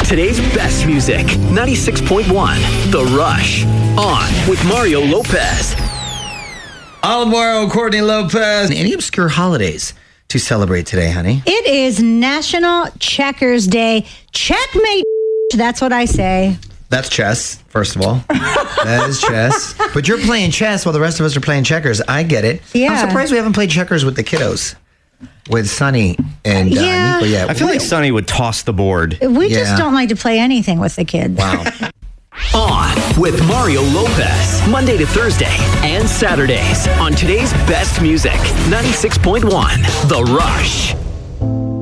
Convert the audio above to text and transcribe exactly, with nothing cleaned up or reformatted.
Today's best music, ninety-six point one, The Rush. On with Mario Lopez. Alvaro, Courtney Lopez. Any obscure holidays to celebrate today, honey? It is National Checkers Day. Checkmate. That's what I say. That's chess, first of all. That is chess. But you're playing chess while the rest of us are playing checkers. I get it. Yeah. I'm surprised we haven't played checkers with the kiddos. With Sonny and uh, Yeah. Nico yet. I feel like Sonny would toss the board. We Yeah. just don't like to play anything with the kids. Wow. On with Mario Lopez. Monday to Thursday and Saturdays on today's best music, ninety-six point one, The Rush.